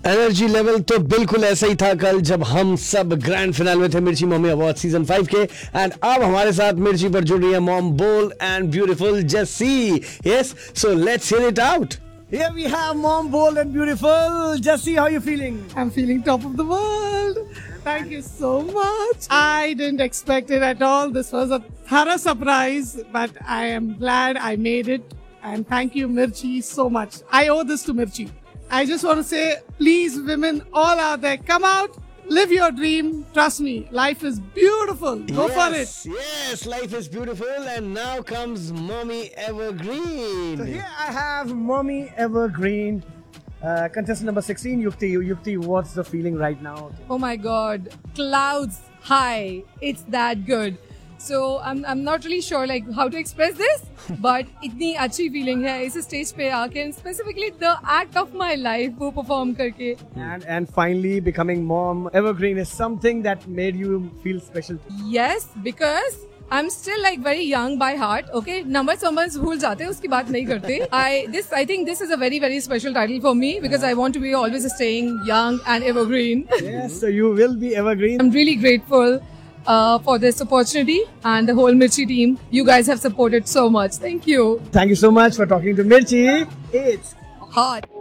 Energy level तो बिल्कुल ऐसा ही था कल जब हम सब ग्रैंड फिनाल में थे मिर्ची मम्मी अवार्ड सीजन 5 के। एंड अब हमारे साथ मिर्ची पर जुड़ रही है mom bold and beautiful Jassi. Yes, so let's hear it out. Here we have Mom Bold and Beautiful. Jessie, how are you feeling? I'm feeling top of the world. Thank you so much. I didn't expect it at all. This was a thorough surprise, but I am glad I made it. And thank you, Mirchi, so much. I owe this to Mirchi. I just want to say, please, women all out there, come out. Live your dream. Trust me, life is beautiful. Go for it. Yes, life is beautiful. And now comes Mommy Evergreen. So here I have Mommy Evergreen, contestant number 16, Yukti. Yukti, what's the feeling right now? Oh my God, clouds high. It's that good. So I'm not really sure like how to express this, but इतनी अच्छी feeling है इस stage पे आके, and specifically the act of my life वो perform करके. And finally becoming Mom Evergreen is something that made you feel special. Yes, because I'm still like very young by heart. Okay, numbers भूल जाते हैं, उसकी बात नहीं करते. I think this is a very very special title for me because I want to be always staying young and evergreen. Yes, so you will be evergreen. I'm really grateful for this opportunity and the whole Mirchi team. You guys have supported so much. Thank you. Thank you so much for talking to Mirchi. It's Hot.